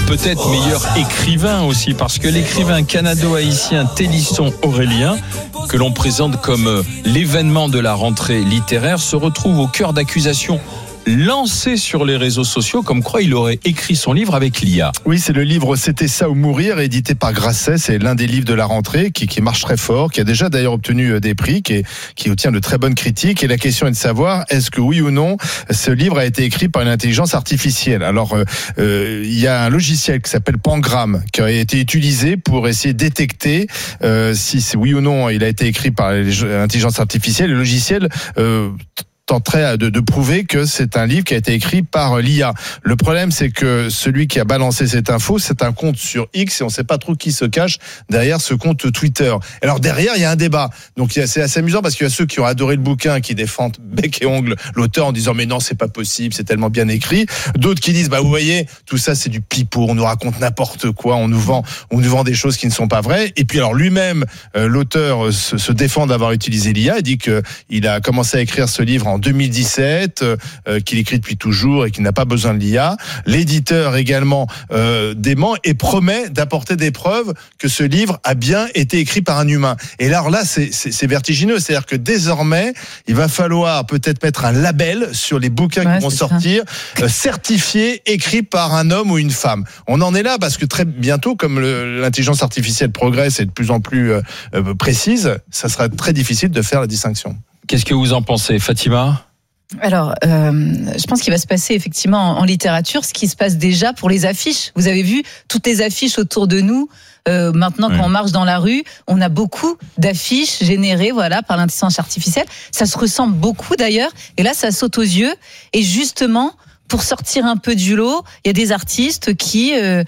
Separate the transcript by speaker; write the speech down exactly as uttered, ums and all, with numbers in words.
Speaker 1: peut-être meilleur écrivain aussi, parce que l'écrivain canado-haïtien Télisson Aurélien, que l'on présente comme l'événement de la rentrée littéraire, se retrouve au cœur d'accusations lancé sur les réseaux sociaux, comme quoi il aurait écrit son livre avec l'I A.
Speaker 2: Oui, c'est le livre C'était ça ou mourir, édité par Grasset. C'est l'un des livres de la rentrée qui, qui marche très fort, qui a déjà d'ailleurs obtenu des prix, qui, est, qui obtient de très bonnes critiques. Et la question est de savoir, est-ce que oui ou non, ce livre a été écrit par une intelligence artificielle. Alors, euh, euh, il y a un logiciel qui s'appelle Pangram, qui a été utilisé pour essayer de détecter euh, si c'est oui ou non il a été écrit par l'intelligence artificielle. Le logiciel euh, tenterait de, de prouver que c'est un livre qui a été écrit par l'I A. Le problème, c'est que celui qui a balancé cette info, c'est un compte sur X et on ne sait pas trop qui se cache derrière ce compte Twitter. Alors derrière, il y a un débat. Donc c'est assez amusant parce qu'il y a ceux qui ont adoré le bouquin, qui défendent bec et ongle l'auteur en disant mais non, c'est pas possible, c'est tellement bien écrit. D'autres qui disent bah vous voyez, tout ça c'est du pipeau, on nous raconte n'importe quoi, on nous vend, on nous vend des choses qui ne sont pas vraies. Et puis alors lui-même, euh, l'auteur se, se défend d'avoir utilisé l'I A et dit que il a commencé à écrire ce livre en en deux mille dix-sept, euh, qu'il écrit depuis toujours et qu'il n'a pas besoin de l'I A. L'éditeur également euh, dément et promet d'apporter des preuves que ce livre a bien été écrit par un humain. Et alors là, c'est, c'est, c'est vertigineux. C'est-à-dire que désormais, il va falloir peut-être mettre un label sur les bouquins ouais, qui vont sortir, euh, certifiés, écrits par un homme ou une femme. On en est là parce que très bientôt, comme le, l'intelligence artificielle progresse et de plus en plus euh, précise, ça sera très difficile de faire la distinction.
Speaker 1: Qu'est-ce que vous en pensez, Fatima ?
Speaker 3: Alors, euh, je pense qu'il va se passer effectivement en, en littérature ce qui se passe déjà pour les affiches. Vous avez vu toutes les affiches autour de nous. Euh, maintenant, ouais. Quand on marche dans la rue, on a beaucoup d'affiches générées, voilà, par l'intelligence artificielle. Ça se ressemble beaucoup d'ailleurs. Et là, ça saute aux yeux. Et justement, pour sortir un peu du lot, il y a des artistes qui euh,